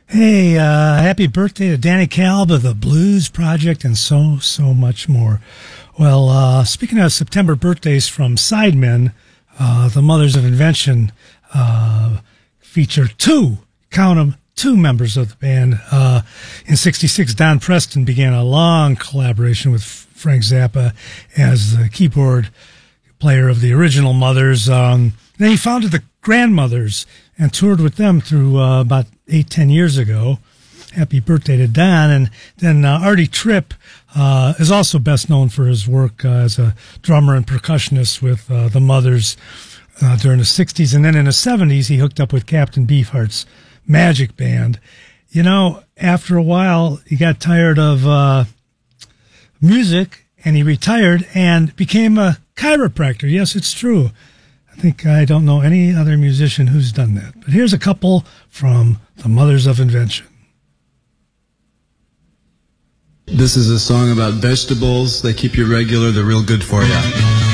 Hey, happy birthday to Danny Kalb of the Blues Project and so much more. Well, speaking of September birthdays from Sidemen, the Mothers of Invention feature count them, two members of the band. In '66, Don Preston began a long collaboration with Frank Zappa as the keyboard player of the original Mothers. Then he founded the Grandmothers and toured with them through about 8-10 years ago. Happy birthday to Don. And then Artie Tripp is also best known for his work as a drummer and percussionist with the Mothers during the 60s. And then in the 70s, he hooked up with Captain Beefheart's Magic Band. You know, after a while, he got tired of music, and he retired and became a chiropractor. Yes, it's true. I don't know any other musician who's done that. But here's a couple from the Mothers of Invention. This is a song about vegetables. They keep you regular. They're real good for you.